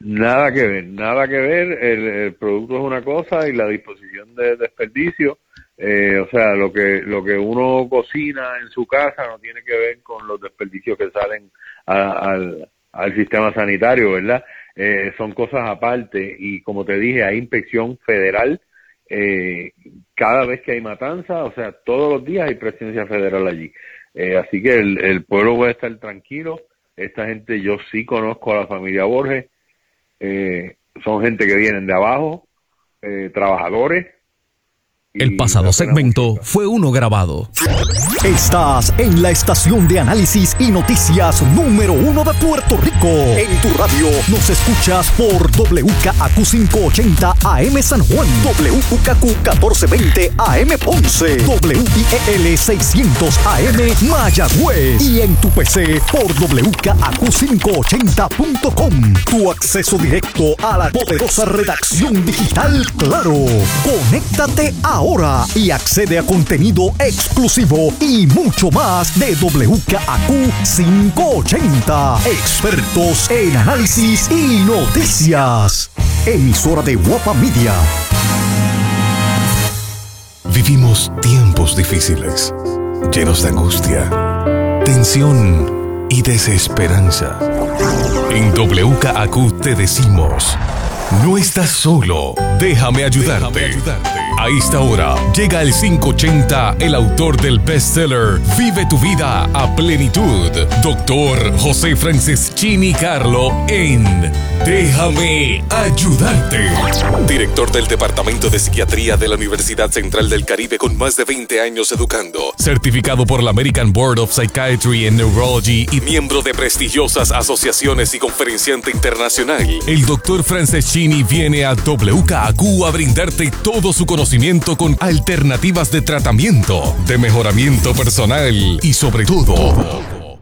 Nada que ver, nada que ver. El producto es una cosa y la disposición de desperdicio, o sea, lo que uno cocina en su casa no tiene que ver con los desperdicios que salen al sistema sanitario, ¿verdad? Son cosas aparte y como te dije, hay inspección federal cada vez que hay matanza, o sea, todos los días hay presencia federal allí. Así que el pueblo puede estar tranquilo. Esta gente, yo sí conozco a la familia Borges. Son gente que vienen de abajo, trabajadores. El pasado segmento fue uno grabado. Estás en la estación de análisis y noticias número 1 de Puerto Rico. En tu radio nos escuchas por WKAQ 580 AM San Juan, WKAQ 1420 AM Ponce, WIEL 600 AM Mayagüez y en tu PC por WKAQ580.com. Tu acceso directo a la poderosa redacción digital Claro. Conéctate ahora y accede a contenido exclusivo y mucho más de WKAQ 580. Expertos en análisis y noticias. Emisora de Guapa Media. Vivimos tiempos difíciles, llenos de angustia, tensión y desesperanza. En WKAQ te decimos: no estás solo, déjame ayudarte. A esta hora llega el 580, el autor del bestseller Vive tu vida a plenitud, Dr. José Franceschini Carlo, en Déjame ayudarte. Director del Departamento de Psiquiatría de la Universidad Central del Caribe con más de 20 años educando, certificado por la American Board of Psychiatry and Neurology y miembro de prestigiosas asociaciones y conferenciante internacional. El Dr. Franceschini viene a WKAQ a brindarte todo su conocimiento con alternativas de tratamiento, de mejoramiento personal y sobre todo,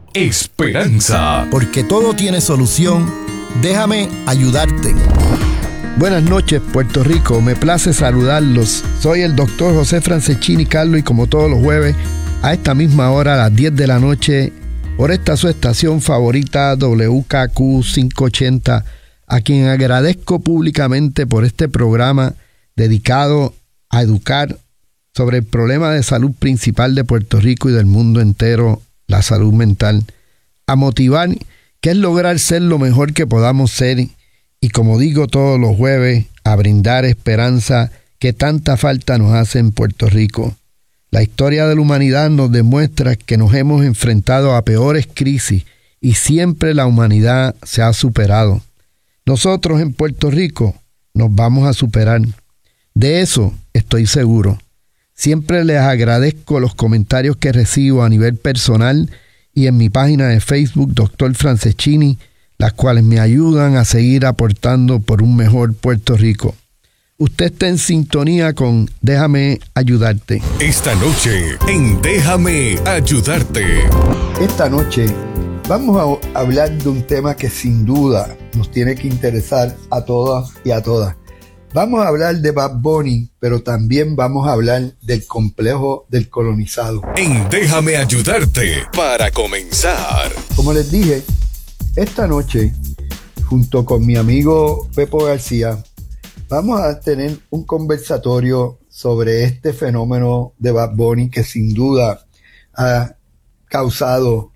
esperanza. Porque todo tiene solución, déjame ayudarte. Buenas noches, Puerto Rico, me place saludarlos. Soy el doctor José Franceschini Carlo y como todos los jueves, a esta misma hora, a las 10 de la noche, por esta su estación favorita, WKAQ 580, a quien agradezco públicamente por este programa dedicado a educar sobre el problema de salud principal de Puerto Rico y del mundo entero, la salud mental, a motivar que es lograr ser lo mejor que podamos ser y, como digo todos los jueves, a brindar esperanza que tanta falta nos hace en Puerto Rico. La historia de la humanidad nos demuestra que nos hemos enfrentado a peores crisis y siempre la humanidad se ha superado. Nosotros en Puerto Rico nos vamos a superar. De eso estoy seguro. Siempre les agradezco los comentarios que recibo a nivel personal y en mi página de Facebook, Dr. Franceschini, las cuales me ayudan a seguir aportando por un mejor Puerto Rico. Usted está en sintonía con Déjame Ayudarte. Esta noche en Déjame Ayudarte. Esta noche vamos a hablar de un tema que sin duda nos tiene que interesar a todas y a todas. Vamos a hablar de Bad Bunny, pero también vamos a hablar del complejo del colonizado. En Déjame Ayudarte, para comenzar. Como les dije, esta noche, junto con mi amigo Pepo García, vamos a tener un conversatorio sobre este fenómeno de Bad Bunny que sin duda ha causado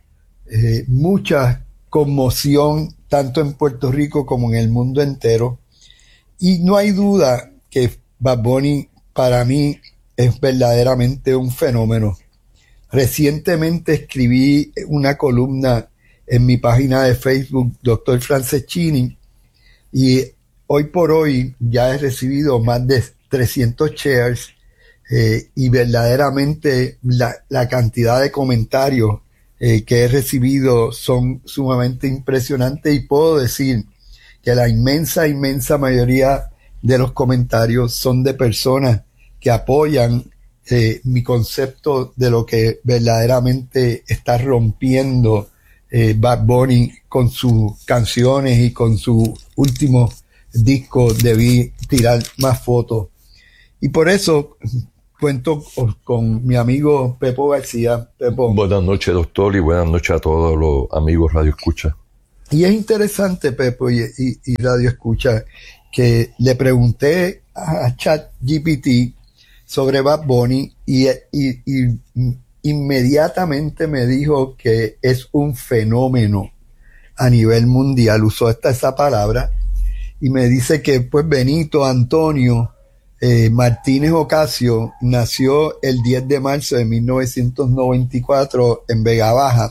mucha conmoción tanto en Puerto Rico como en el mundo entero. Y no hay duda que Bad Bunny para mí es verdaderamente un fenómeno. Recientemente escribí una columna en mi página de Facebook, Dr. Franceschini, y hoy por hoy ya he recibido más de 300 shares y verdaderamente la cantidad de comentarios que he recibido son sumamente impresionantes y puedo decir que la inmensa mayoría de los comentarios son de personas que apoyan mi concepto de lo que verdaderamente está rompiendo Bad Bunny con sus canciones y con su último disco. Debí tirar más fotos. Y por eso cuento con mi amigo Pepo García. Pepo. Buenas noches, doctor, y buenas noches a todos los amigos Radio Escucha. Y es interesante, Pepo y Radio Escucha, que le pregunté a ChatGPT sobre Bad Bunny y inmediatamente me dijo que es un fenómeno a nivel mundial. Usó esa palabra y me dice que pues Benito Antonio Martínez Ocasio nació el 10 de marzo de 1994 en Vega Baja,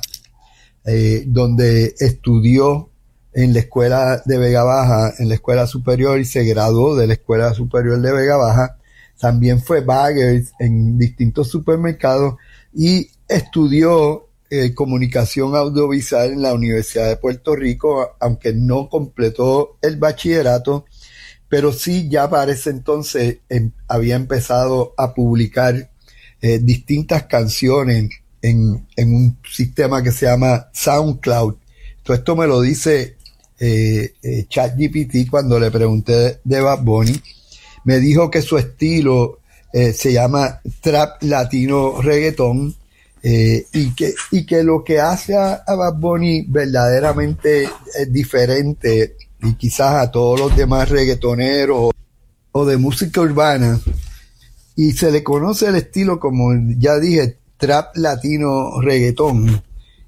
donde estudió en la escuela de Vega Baja, en la escuela superior, y se graduó de la escuela superior de Vega Baja. También fue bagger en distintos supermercados y estudió comunicación audiovisual en la Universidad de Puerto Rico, aunque no completó el bachillerato, pero sí ya para ese entonces había empezado a publicar distintas canciones en un sistema que se llama SoundCloud. Todo esto me lo dice ChatGPT cuando le pregunté de Bad Bunny. Me dijo que su estilo se llama Trap Latino Reggaetón, y que lo que hace a Bad Bunny verdaderamente es diferente y quizás a todos los demás reggaetoneros o de música urbana, y se le conoce el estilo, como ya dije, Trap Latino Reggaetón.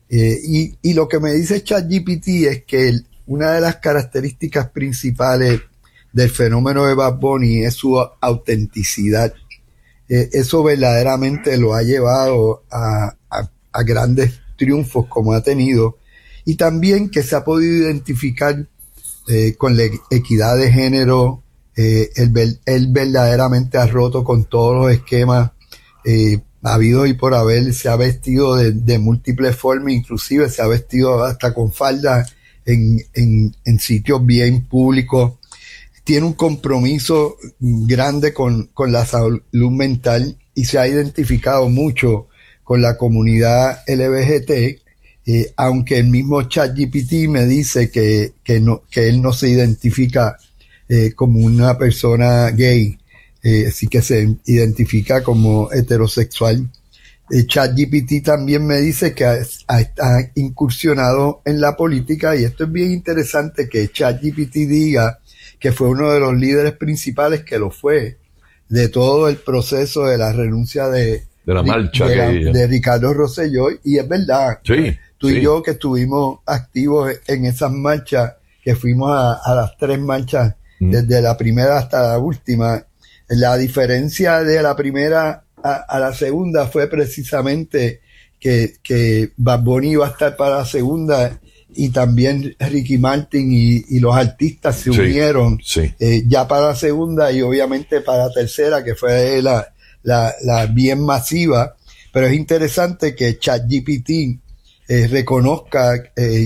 Y lo que me dice ChatGPT es que una de las características principales del fenómeno de Bad Bunny es su autenticidad. Eso verdaderamente lo ha llevado a grandes triunfos como ha tenido, y también que se ha podido identificar con la equidad de género. Él verdaderamente ha roto con todos los esquemas habido y por haber. Se ha vestido de múltiples formas, inclusive se ha vestido hasta con falda en sitios bien públicos. Tiene un compromiso grande con la salud mental y se ha identificado mucho con la comunidad LGBT, aunque el mismo ChatGPT me dice que él no se identifica como una persona gay, así que se identifica como heterosexual. ChatGPT también me dice que ha incursionado en la política, y esto es bien interesante que ChatGPT diga que fue uno de los líderes principales, que lo fue, de todo el proceso de la renuncia de la marcha de Ricardo Rosselló, y es verdad. Sí, tú y yo que estuvimos activos en esas marchas, que fuimos a las 3 marchas, desde la primera hasta la última. La diferencia de la primera a la segunda fue precisamente que Bad Bunny iba a estar para la segunda, y también Ricky Martin y los artistas se unieron ya para la segunda, y obviamente para la tercera, que fue la bien masiva. Pero es interesante que ChatGPT reconozca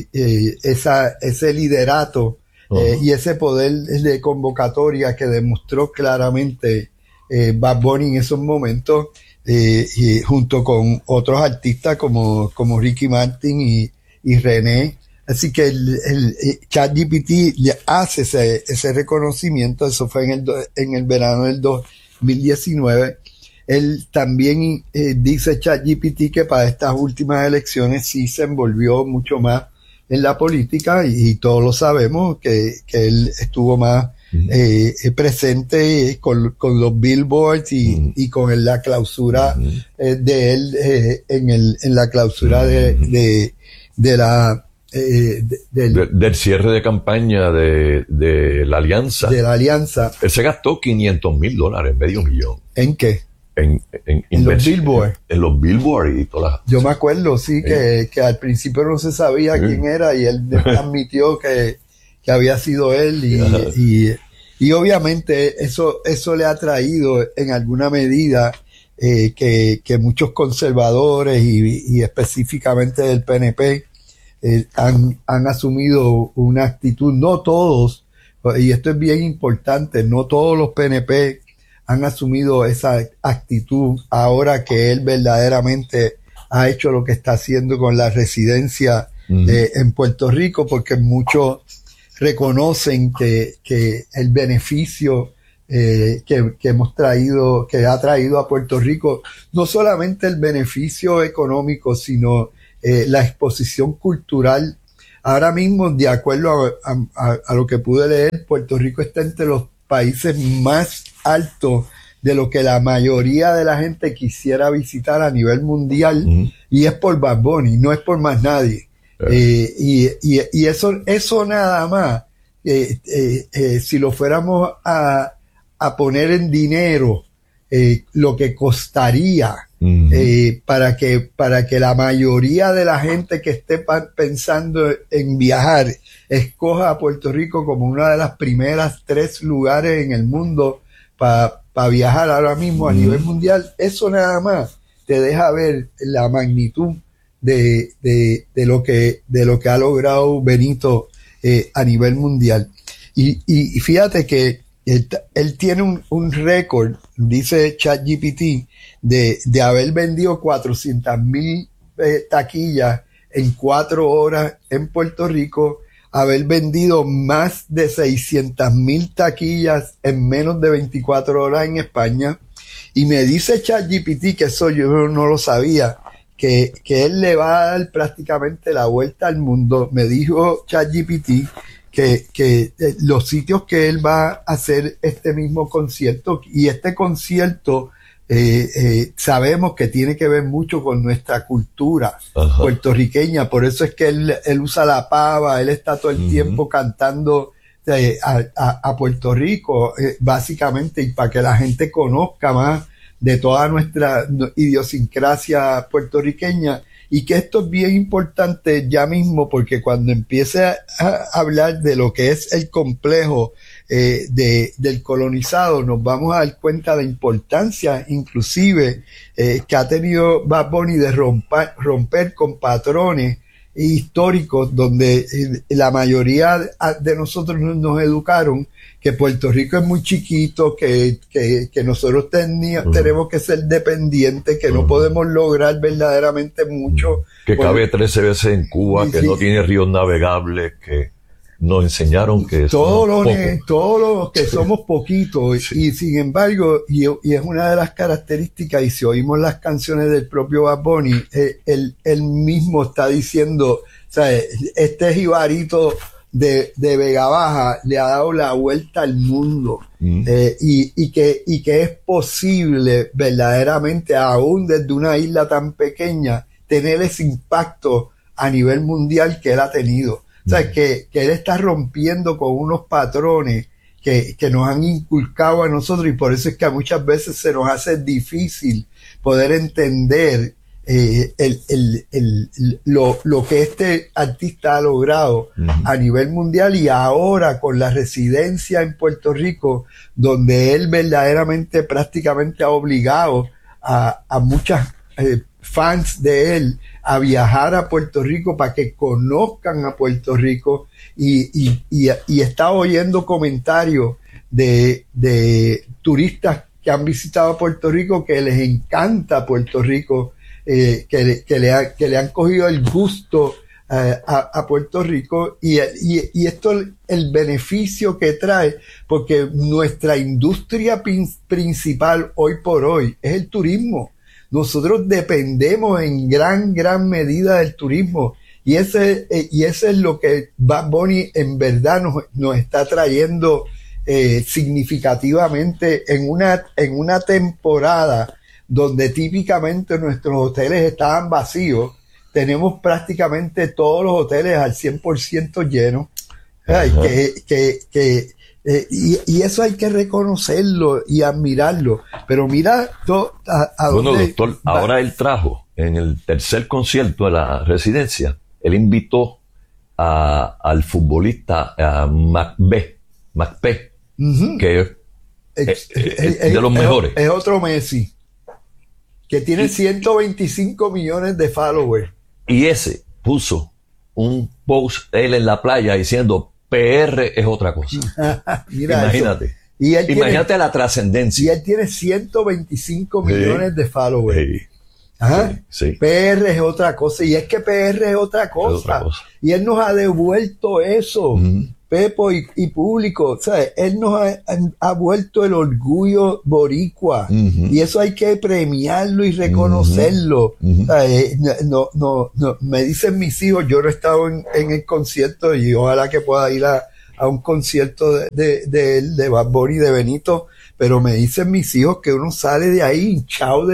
ese liderato y ese poder de convocatoria que demostró claramente Bad Bunny en esos momentos, y junto con otros artistas como Ricky Martin y René. Así que el ChatGPT hace ese reconocimiento. Eso fue en el verano del 2019. Él también dice ChatGPT que para estas últimas elecciones sí se envolvió mucho más en la política, y todos lo sabemos que él estuvo más presente con los billboards y con la clausura de él en la clausura del cierre de campaña de la alianza. De la alianza. Él se gastó $500,000, medio millón. ¿En qué? En los billboards. En los billboards y todas las... Yo me acuerdo, que al principio no se sabía quién era, y él admitió que había sido él, y obviamente eso le ha traído en alguna medida que muchos conservadores y específicamente del PNP han asumido una actitud. No todos, y esto es bien importante, no todos los PNP han asumido esa actitud ahora que él verdaderamente ha hecho lo que está haciendo con la residencia en Puerto Rico, porque muchos reconocen que el beneficio que hemos traído, que ha traído a Puerto Rico, no solamente el beneficio económico, sino la exposición cultural Ahora mismo, de acuerdo a lo que pude leer, Puerto Rico está entre los países más altos de lo que la mayoría de la gente quisiera visitar a nivel mundial, y es por Bad Bunny, no es por más nadie. Y eso nada más, si lo fuéramos a poner en dinero, lo que costaría para que la mayoría de la gente que esté pensando en viajar escoja a Puerto Rico como una de las primeras 3 lugares en el mundo para viajar ahora mismo a nivel mundial. Eso nada más te deja ver la magnitud de lo que ha logrado Benito a nivel mundial. Y fíjate que él tiene un récord, dice ChatGPT, de haber vendido 400,000 taquillas en 4 horas en Puerto Rico, haber vendido más de 600,000 taquillas en menos de 24 horas en España. Y me dice ChatGPT, que eso yo no lo sabía, que él le va a dar prácticamente la vuelta al mundo. Me dijo ChatGPT que los sitios que él va a hacer este mismo concierto, y este concierto sabemos que tiene que ver mucho con nuestra cultura puertorriqueña, por eso es que él usa la pava, él está todo el tiempo cantando a Puerto Rico, básicamente, y para que la gente conozca más de toda nuestra idiosincrasia puertorriqueña. Y que esto es bien importante ya mismo, porque cuando empiece a hablar de lo que es el complejo del colonizado, nos vamos a dar cuenta de la importancia inclusive que ha tenido Bad Bunny de romper con patrones históricos donde la mayoría de nosotros nos educaron que Puerto Rico es muy chiquito, que nosotros tenemos que ser dependientes, que no podemos lograr verdaderamente mucho. Que cabe 13 veces en Cuba, que no tiene ríos navegables, que nos enseñaron que todos los que somos poquitos, y sin embargo, y es una de las características, y si oímos las canciones del propio Bad Bunny, él mismo está diciendo, o sea, este jibarito de Vega Baja le ha dado la vuelta al mundo, y que es posible verdaderamente, aún desde una isla tan pequeña, tener ese impacto a nivel mundial que él ha tenido. O sea, que él está rompiendo con unos patrones que nos han inculcado a nosotros, y por eso es que muchas veces se nos hace difícil poder entender lo que este artista ha logrado a nivel mundial, y ahora con la residencia en Puerto Rico, donde él verdaderamente prácticamente ha obligado a muchas fans de él a viajar a Puerto Rico para que conozcan a Puerto Rico, y está oyendo comentarios de turistas que han visitado Puerto Rico, que les encanta Puerto Rico, que le han cogido el gusto a Puerto Rico, y esto, el beneficio que trae, porque nuestra industria principal hoy por hoy es el turismo. Nosotros dependemos en gran medida del turismo, y ese es lo que Bad Bunny en verdad nos está trayendo significativamente en una temporada donde típicamente nuestros hoteles estaban vacíos. Tenemos prácticamente todos los hoteles al 100% llenos. Y eso hay que reconocerlo y admirarlo. Pero mira a bueno, dónde doctor, ahora él trajo en el tercer concierto de la residencia, él invitó al futbolista Macbeth, que es de los mejores. Es otro Messi, que tiene 125 millones de followers. Y ese puso un post él en la playa diciendo: PR es otra cosa. Imagínate. Imagínate la trascendencia. Y él tiene 125 millones de followers. Sí. PR es otra cosa. Y es que PR es otra cosa. Y él nos ha devuelto eso. Pepo y público, ¿sabes? Él nos ha vuelto el orgullo boricua, y eso hay que premiarlo y reconocerlo. No, me dicen mis hijos, yo no he estado en el concierto y ojalá que pueda ir a un concierto de Bad Bunny, de Benito, pero me dicen mis hijos que uno sale de ahí hinchado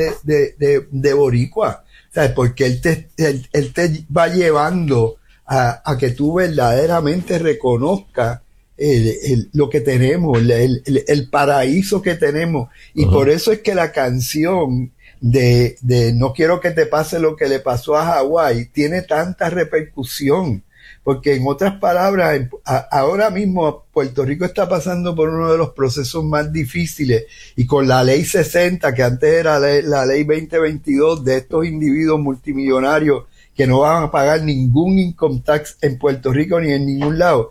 de boricua, ¿sabes? Porque él te va llevando a que tú verdaderamente reconozcas lo que tenemos, el paraíso que tenemos. Y por eso es que la canción de No quiero que te pase lo que le pasó a Hawái tiene tanta repercusión, porque en otras palabras, ahora mismo Puerto Rico está pasando por uno de los procesos más difíciles, y con la ley 60, que antes era la ley 2022, de estos individuos multimillonarios que no van a pagar ningún income tax en Puerto Rico ni en ningún lado.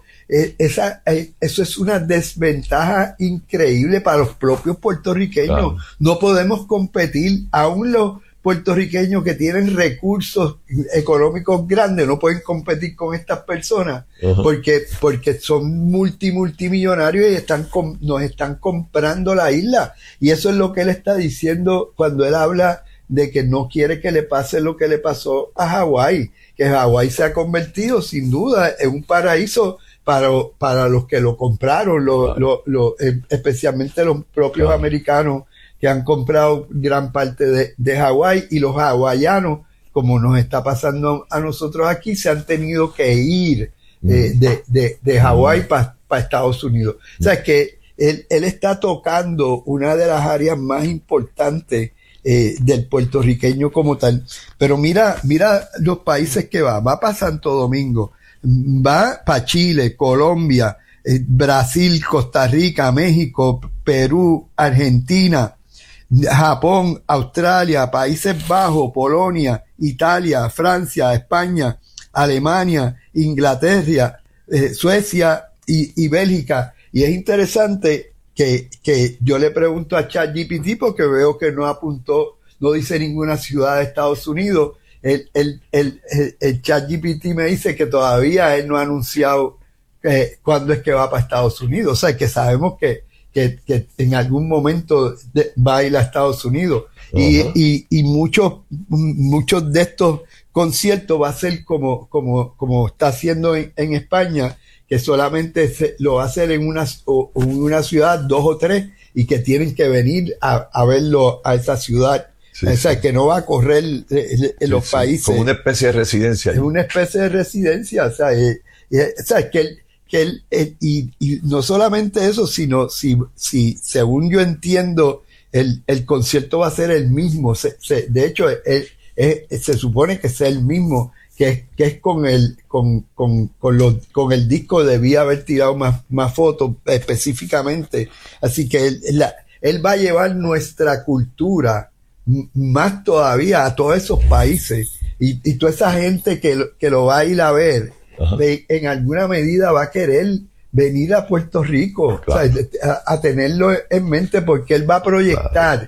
Eso es una desventaja increíble para los propios puertorriqueños. Claro. No podemos competir, aún los puertorriqueños que tienen recursos económicos grandes no pueden competir con estas personas, porque son multimillonarios y nos están comprando la isla. Y eso es lo que él está diciendo cuando él habla de que no quiere que le pase lo que le pasó a Hawái, que Hawái se ha convertido sin duda en un paraíso para los que lo compraron, especialmente los propios americanos que han comprado gran parte de Hawái, y los hawaianos, como nos está pasando a nosotros aquí, se han tenido que ir de Hawái para Estados Unidos. O sea, que él está tocando una de las áreas más importantes del puertorriqueño como tal. Pero mira los países que va para Santo Domingo, va para Chile, Colombia, Brasil, Costa Rica, México, Perú, Argentina, Japón, Australia, Países Bajos, Polonia, Italia, Francia, España, Alemania, Inglaterra, Suecia y Bélgica. Y es interesante que yo le pregunto a ChatGPT, porque veo que no apuntó, no dice ninguna ciudad de Estados Unidos. El ChatGPT me dice que todavía él no ha anunciado cuándo es que va para Estados Unidos. O sea, que sabemos que en algún momento va a ir a Estados Unidos. Y muchos de estos conciertos va a ser como está haciendo en España, que solamente lo va a hacer en una ciudad, 2 o 3, y que tienen que venir a verlo a esa ciudad. Sí, o sea, que no va a correr en los países. Como una especie de residencia. Es una especie de residencia. O sea, que él, y no solamente eso, sino si según yo entiendo, el concierto va a ser el mismo. De hecho, se supone que sea el mismo, que es con el disco. Debía haber tirado más fotos específicamente. Así que él va a llevar nuestra cultura más todavía a todos esos países, y toda esa gente que lo va a ir a ver, en alguna medida va a querer venir a Puerto Rico, claro. O sea, a tenerlo en mente, porque él va a proyectar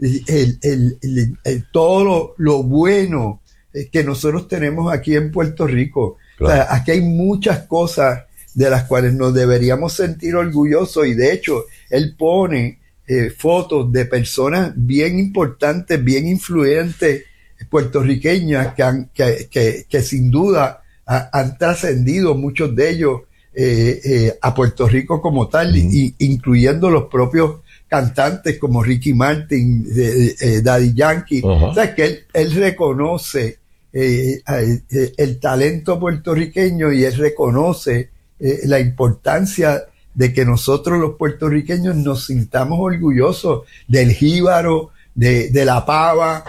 todo lo bueno que nosotros tenemos aquí en Puerto Rico. Claro. O sea, aquí hay muchas cosas de las cuales nos deberíamos sentir orgullosos, y de hecho él pone fotos de personas bien importantes, bien influyentes, puertorriqueñas, que sin duda han trascendido, muchos de ellos a Puerto Rico como tal, incluyendo los propios cantantes como Ricky Martin, Daddy Yankee. O sea, que él reconoce el talento puertorriqueño, y él reconoce la importancia de que nosotros los puertorriqueños nos sintamos orgullosos del jíbaro, de la pava,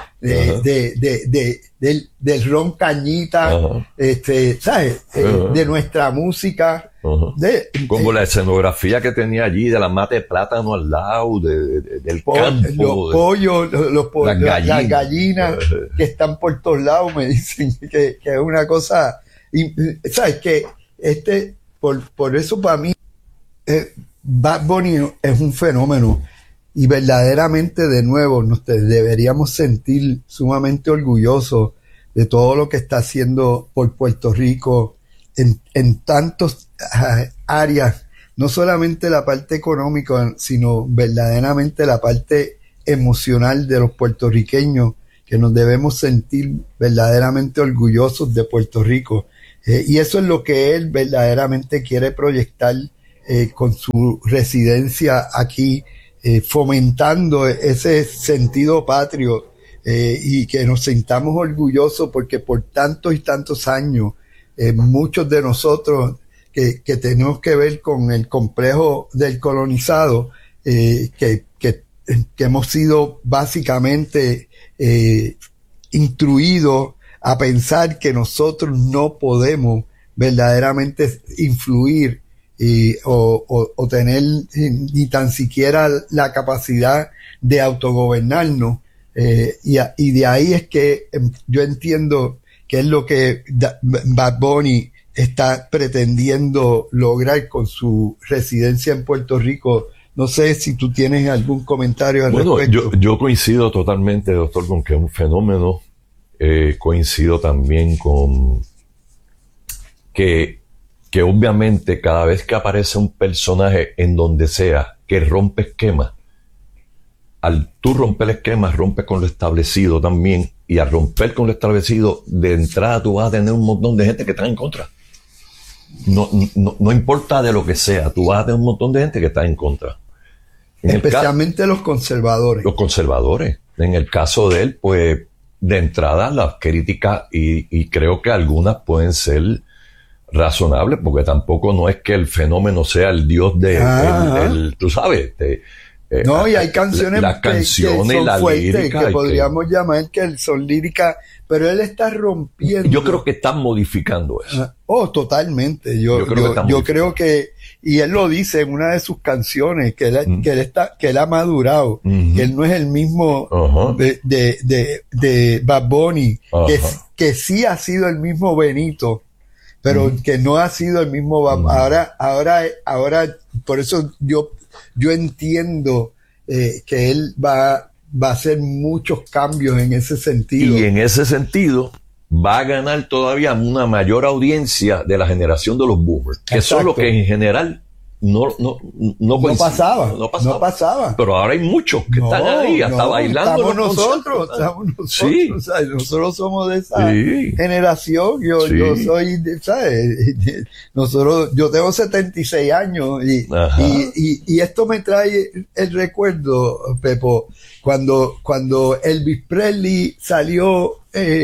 del ron cañita, ¿sabes? De nuestra música. Como la escenografía que tenía allí, de la mata de plátano al lado, del campo. Los pollos, las gallinas que están por todos lados, me dicen que es una cosa. Y, ¿sabes? Que por eso para mí, Bad Bunny es un fenómeno, y verdaderamente, de nuevo, nos deberíamos sentir sumamente orgullosos de todo lo que está haciendo por Puerto Rico en tantos áreas, no solamente la parte económica, sino verdaderamente la parte emocional de los puertorriqueños, que nos debemos sentir verdaderamente orgullosos de Puerto Rico. Y eso es lo que él verdaderamente quiere proyectar con su residencia aquí, fomentando ese sentido patrio y que nos sintamos orgullosos porque por tantos y tantos años muchos de nosotros que tenemos que ver con el complejo del colonizado, que hemos sido básicamente instruidos a pensar que nosotros no podemos verdaderamente influir o tener ni tan siquiera la capacidad de autogobernarnos, y de ahí es que yo entiendo que es lo que Bad Bunny está pretendiendo lograr con su residencia en Puerto Rico. No sé si tú tienes algún comentario al respecto. Yo coincido totalmente, doctor, con que es un fenómeno. Coincido también con que obviamente cada vez que aparece un personaje en donde sea que rompe esquemas, al tú romper el esquema, rompes con lo establecido también, y al romper con lo establecido, de entrada tú vas a tener un montón de gente que está en contra. No importa de lo que sea, tú vas a tener un montón de gente que está en contra. Especialmente los conservadores. Los conservadores. En el caso de él, pues, de entrada las críticas, y creo que algunas pueden ser razonables, porque tampoco no es que el fenómeno sea el dios de tú sabes, no, y hay canciones que son la fuertes, lírica, que podríamos llamar que son líricas, pero él está rompiendo. Yo creo que están modificando eso. Totalmente. Yo creo que, y él lo dice en una de sus canciones, que él ha madurado, que él no es el mismo de Bad Bunny, que sí ha sido el mismo Benito, pero que no ha sido el mismo ahora, por eso yo entiendo que él va a hacer muchos cambios en ese sentido. Y en ese sentido va a ganar todavía una mayor audiencia de la generación de los boomers, que Exacto. son los que en general no pasaba. Pero ahora hay muchos que están ahí, hasta bailando. Estamos nosotros. Sí. O sea, nosotros somos de esa generación. Yo soy, ¿sabes? Yo tengo 76 años y esto me trae el recuerdo, Pepo, cuando Elvis Presley salió,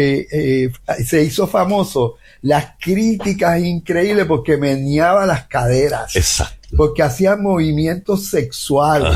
se hizo famoso, las críticas increíbles porque meneaba las caderas. Exacto. Porque hacía movimientos sexuales.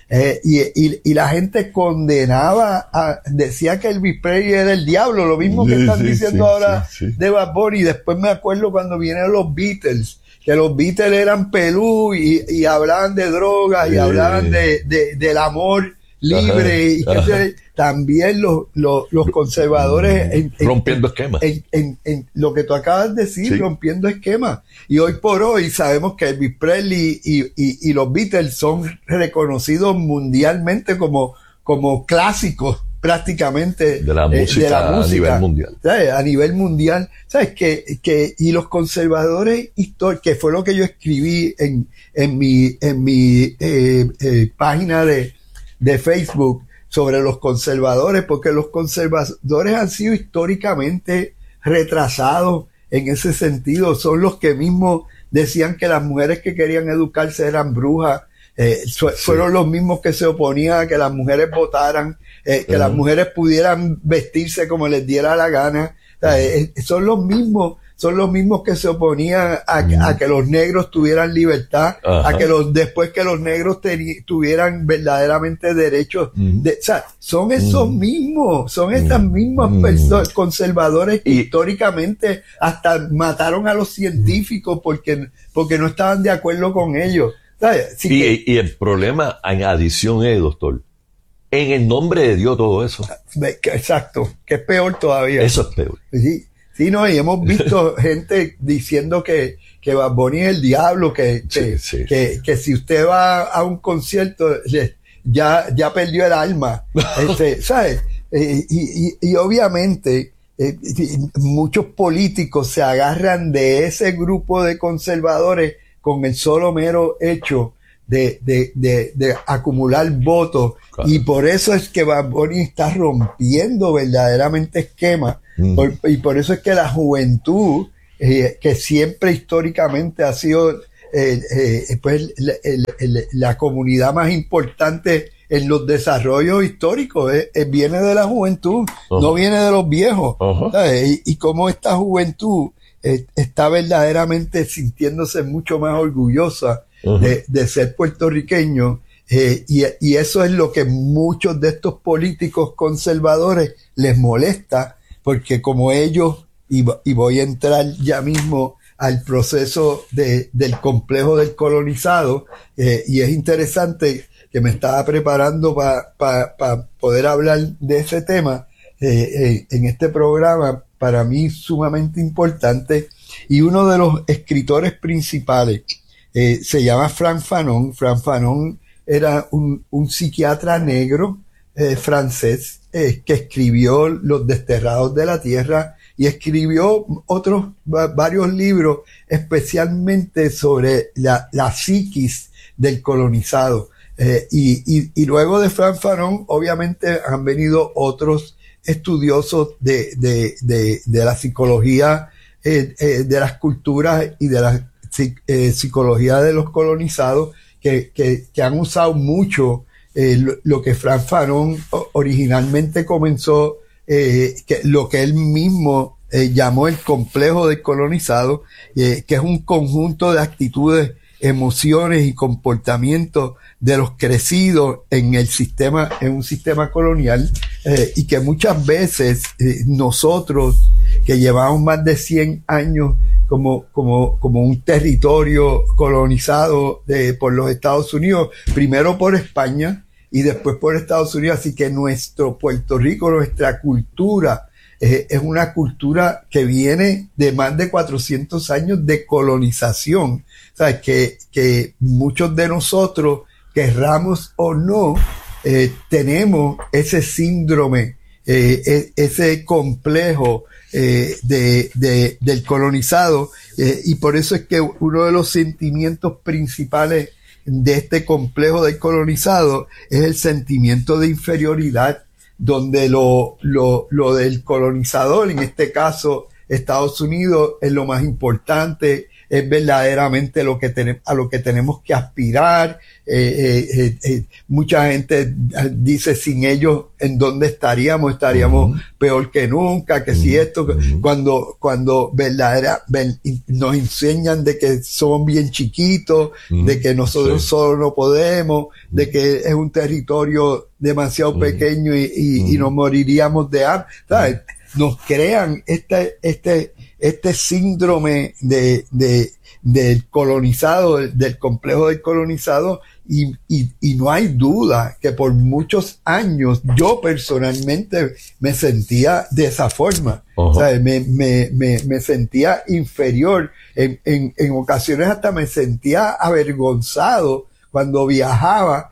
Y la gente condenaba, decía que Elvis Presley era el diablo, lo mismo que están diciendo ahora de Bad Bunny. Y después me acuerdo cuando vinieron los Beatles, que los Beatles eran pelú y hablaban de drogas y hablaban del amor libre, y que también los conservadores rompiendo esquemas en lo que tú acabas de decir, rompiendo esquemas. Y hoy por hoy sabemos que Elvis Presley y los Beatles son reconocidos mundialmente como clásicos prácticamente de la música a nivel mundial. ¿Sabes? A nivel mundial, sabes que y los conservadores históricos, que fue lo que yo escribí en mi página de Facebook sobre los conservadores, porque los conservadores han sido históricamente retrasados en ese sentido. Son los que mismos decían que las mujeres que querían educarse eran brujas. Fueron los mismos que se oponían a que las mujeres votaran, que las mujeres pudieran vestirse como les diera la gana. Son los mismos que se oponían a que los negros tuvieran libertad, después que los negros tuvieran verdaderamente derechos. O sea, son esos mismos, son estas mismas personas, conservadores que históricamente hasta mataron a los científicos porque no estaban de acuerdo con ellos. Y el problema en adición es, doctor, en el nombre de Dios todo eso. Exacto, que es peor todavía. Eso es peor. Sí, no, y hemos visto gente diciendo que Bad Bunny es el diablo, que si usted va a un concierto ya perdió el alma, ¿sabes? Y obviamente muchos políticos se agarran de ese grupo de conservadores con el solo mero hecho de acumular votos. Claro. Y por eso es que Bad Bunny está rompiendo verdaderamente esquemas. Y por eso es que la juventud, que siempre históricamente ha sido pues la comunidad más importante en los desarrollos históricos, viene de la juventud, no viene de los viejos. Y como esta juventud está verdaderamente sintiéndose mucho más orgullosa de ser puertorriqueño, y eso es lo que muchos de estos políticos conservadores les molesta, porque como ellos, y voy a entrar ya mismo al proceso del complejo del colonizado, y es interesante que me estaba preparando para poder hablar de ese tema en este programa, para mí sumamente importante, y uno de los escritores principales se llama Frantz Fanon. Frantz Fanon era un psiquiatra negro francés que escribió Los Desterrados de la Tierra y escribió varios libros especialmente sobre la psiquis del colonizado. Y luego de Frantz Fanon, obviamente han venido otros estudiosos de la psicología de las culturas y de la psicología de los colonizados que han usado mucho lo que Frantz Fanon originalmente comenzó, lo que él mismo llamó el complejo del colonizado, que es un conjunto de actitudes, emociones y comportamientos de los crecidos en un sistema colonial, y que muchas veces nosotros, que llevamos más de 100 años como un territorio colonizado por los Estados Unidos, primero por España y después por Estados Unidos, así que nuestro Puerto Rico, nuestra cultura, es una cultura que viene de más de 400 años de colonización. O sea, que muchos de nosotros, querramos o no, tenemos ese síndrome, ese complejo del colonizado, y por eso es que uno de los sentimientos principales de este complejo del colonizado es el sentimiento de inferioridad, donde lo del colonizador, en este caso Estados Unidos, es lo más importante, es verdaderamente a lo que tenemos que aspirar. Mucha gente dice, sin ellos, ¿en dónde estaríamos? Estaríamos peor que nunca, que si esto, cuando nos enseñan de que somos bien chiquitos, de que nosotros solo no podemos, de que es un territorio demasiado pequeño y nos moriríamos de hambre. ¿Sabes? Nos crean este síndrome del colonizado, del complejo del colonizado, y no hay duda que por muchos años yo personalmente me sentía de esa forma. O sea, me sentía inferior, en ocasiones hasta me sentía avergonzado cuando viajaba,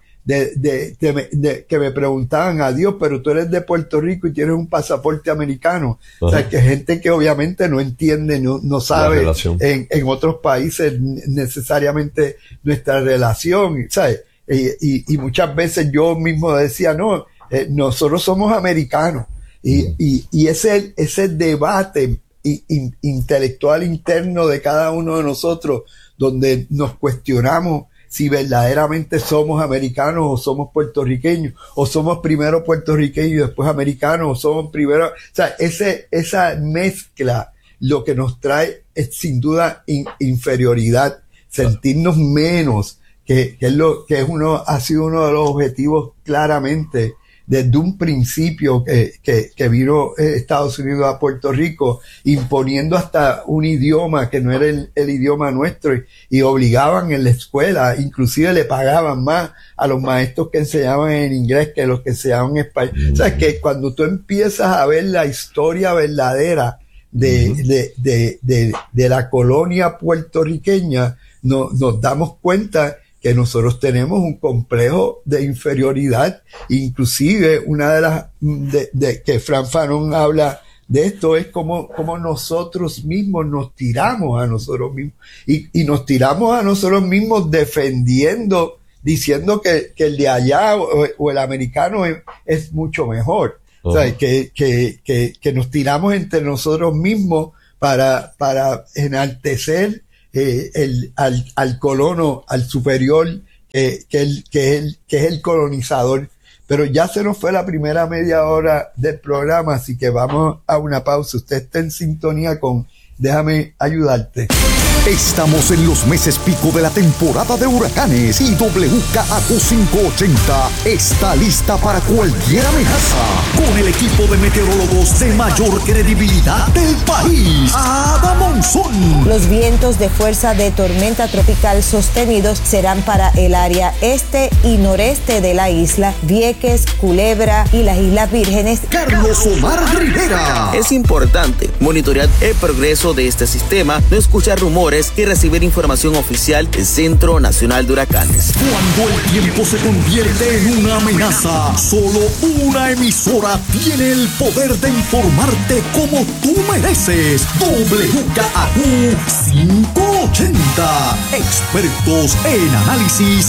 que me preguntaban, adiós, pero tú eres de Puerto Rico y tienes un pasaporte americano. O sea, que gente que obviamente no entiende, no sabe en otros países necesariamente nuestra relación, ¿sabes? Y muchas veces yo mismo decía, no, nosotros somos americanos. Y ese debate intelectual interno de cada uno de nosotros, donde nos cuestionamos si verdaderamente somos americanos o somos puertorriqueños, o somos primero puertorriqueños y después americanos, o somos primero, o sea, esa mezcla lo que nos trae es sin duda inferioridad, sentirnos menos, que ha sido uno de los objetivos claramente desde un principio que vino Estados Unidos a Puerto Rico, imponiendo hasta un idioma que no era el idioma nuestro, y obligaban en la escuela, inclusive le pagaban más a los maestros que enseñaban en inglés que los que enseñaban en español. O sea, que cuando tú empiezas a ver la historia verdadera de la colonia puertorriqueña, nos damos cuenta que nosotros tenemos un complejo de inferioridad. Inclusive una de las que Frantz Fanon habla de esto es como nosotros mismos nos tiramos a nosotros mismos y nos tiramos a nosotros mismos defendiendo, diciendo que el de allá o el americano es mucho mejor. O sea, que nos tiramos entre nosotros mismos para enaltecer al colono, al superior, que es el colonizador. Pero ya se nos fue la primera media hora del programa, así que vamos a una pausa. Usted está en sintonía con Déjame Ayudarte. Estamos en los meses pico de la temporada de huracanes y WKAQ 580 está lista para cualquier amenaza con el equipo de meteorólogos de mayor credibilidad del país, Ada Monzón. Los vientos de fuerza de tormenta tropical sostenidos serán para el área este y noreste de la isla, Vieques, Culebra y las Islas Vírgenes. Carlos Omar Rivera. Es importante monitorear el progreso de este sistema, no escuchar rumores y recibir información oficial del Centro Nacional de Huracanes. Cuando el tiempo se convierte en una amenaza, solo una emisora tiene el poder de informarte como tú mereces. WKAQ 580. Expertos en análisis